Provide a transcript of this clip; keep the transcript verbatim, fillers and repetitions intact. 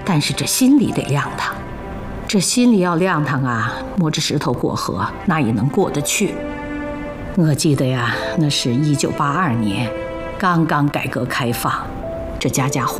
但是这心里得亮堂。这心里要亮堂啊，摸着石头过河，那也能过得去。我记得呀，那是一九八二年，刚刚改革开放，这家家户